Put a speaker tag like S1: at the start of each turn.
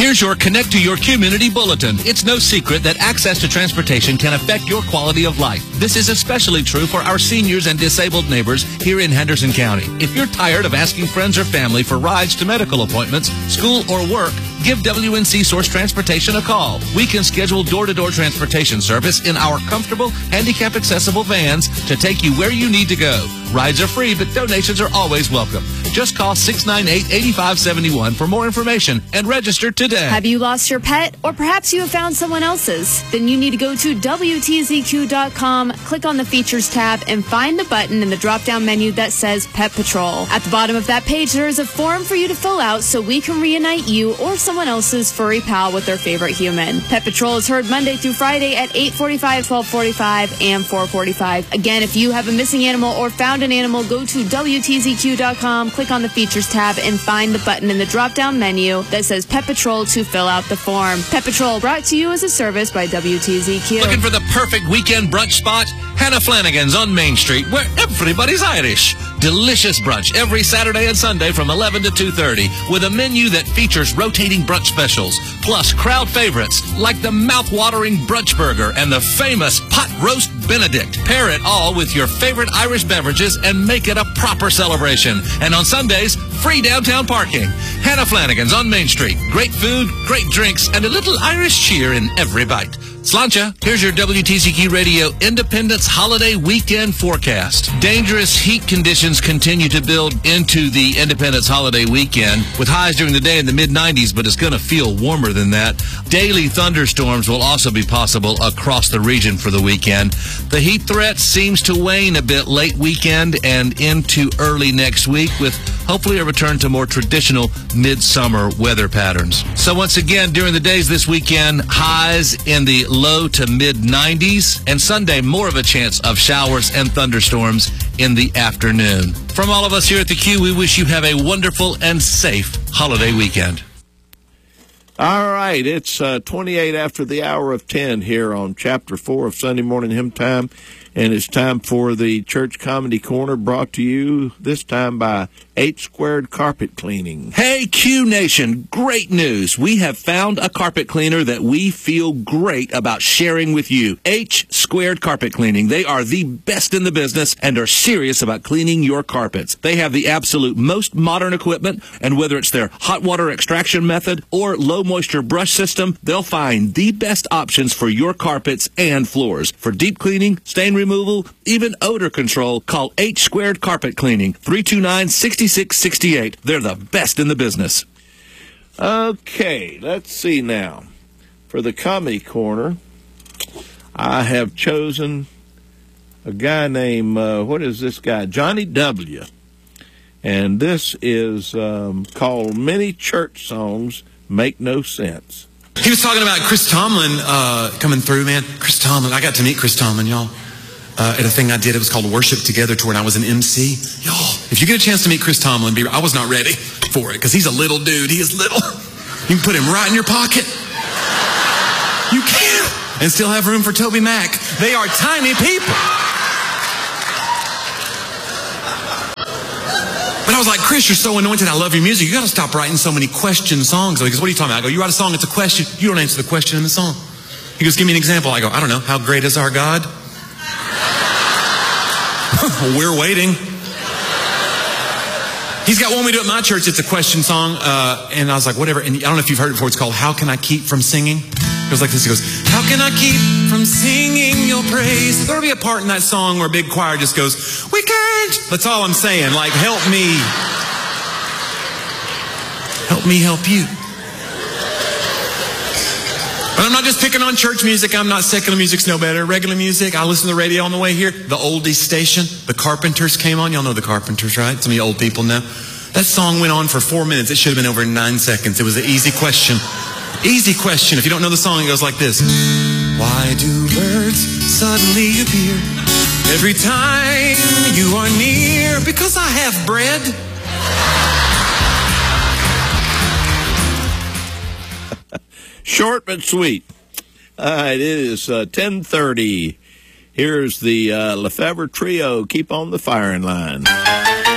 S1: Here's your Connect to Your Community Bulletin. It's no secret that access to transportation can affect your quality of life. This is especially true for our seniors and disabled neighbors here in Henderson County. If you're tired of asking friends or family for rides to medical appointments, school, or work, give WNC Source Transportation a call. We can schedule door-to-door transportation service in our comfortable, handicap-accessible vans to take you where you need to go. Rides are free, but donations are always welcome. Just call 698-8571 for more information and register today.
S2: Have you lost your pet? Or perhaps you have found someone else's? Then you need to go to WTZQ.com, click on the Features tab, and find the button in the drop-down menu that says Pet Patrol. At the bottom of that page, there is a form for you to fill out so we can reunite you or someone else's furry pal with their favorite human. Pet Patrol is heard Monday through Friday at 8:45, 12:45, and 4:45. Again, if you have a missing animal or found an animal, go to WTZQ.com, click on the Features tab, and find the button in the drop-down menu that says Pet Patrol to fill out the form. Pet Patrol brought to you as a service by WTZQ.
S1: Looking for the perfect weekend brunch spot? Hannah Flanagan's on Main Street, where everybody's Irish. Delicious brunch every Saturday and Sunday from 11 to 2:30 with a menu that features rotating brunch specials, plus crowd favorites like the mouth-watering brunch burger and the famous pot roast Benedict. Pair it all with your favorite Irish beverages and make it a proper celebration. And on Sundays, free downtown parking. Hannah Flanagan's on Main Street. Great food, great drinks, and a little Irish cheer in every bite. Sláinte, here's your WTZQ Radio Independence Holiday Weekend forecast. Dangerous heat conditions continue to build into the Independence Holiday Weekend, with highs during the day in the mid-90s, but it's going to feel warmer than that. Daily thunderstorms will also be possible across the region for the weekend. The heat threat seems to wane a bit late weekend and into early next week, with hopefully a return to more traditional midsummer weather patterns. So once again, during the days this weekend, highs in the low to mid-90s, and Sunday, more of a chance of showers and thunderstorms in the afternoon. From all of us here at the Q, we wish you have a wonderful and safe holiday weekend.
S3: All right, it's 28 after the hour of 10 here on Chapter 4 of Sunday Morning Hymn Time, and it's time for the Church Comedy Corner, brought to you this time by H Squared Carpet Cleaning.
S1: Hey, Q Nation, great news. We have found a carpet cleaner that we feel great about sharing with you. H Squared Carpet Cleaning. They are the best in the business and are serious about cleaning your carpets. They have the absolute most modern equipment, and whether it's their hot water extraction method or low moisture brush system, they'll find the best options for your carpets and floors. For deep cleaning, stain removal, even odor control, call H Squared Carpet Cleaning, 329-6668. They're the best in the business.
S3: Okay, let's see now. For the Comedy Corner, I have chosen a guy named, what is this guy? Johnny W. And this is called Many Church Songs Make No Sense.
S4: He was talking about Chris Tomlin coming through, man. Chris Tomlin, I got to meet Chris Tomlin, y'all, at a thing I did. It was called Worship Together Tour, and I was an MC. Y'all, if you get a chance to meet Chris Tomlin, I was not ready for it, because he's a little dude. He is little. You can put him right in your pocket. You can. And still have room for Toby Mac. They are tiny people. But I was like, Chris, you're so anointed. I love your music. You got to stop writing so many question songs. He goes, what are you talking about? I go, you write a song, it's a question. You don't answer the question in the song. He goes, give me an example. I go, I don't know. How great is our God? We're waiting. He's got one we do at my church. It's a question song. And I was like, whatever. And I don't know if you've heard it before. It's called How Can I Keep From Singing? It goes like this. He goes, how can I keep from singing your praise? There'll be a part in that song where a big choir just goes, we can't. That's all I'm saying. Like, help me. Help me help you. But I'm not just picking on church music. I'm not secular music's no better. Regular music. I listen to the radio on the way here. The oldies station. The Carpenters came on. Y'all know the Carpenters, right? Some of you old people know. That song went on for 4 minutes. It should have been over in 9 seconds. It was an easy question. Easy question. If you don't know the song, it goes like this. Why do birds suddenly appear every time you are near? Because I have bread.
S3: Short but sweet. All right, it is 10:30. Here's the Lefebvre Trio. Keep on the firing line.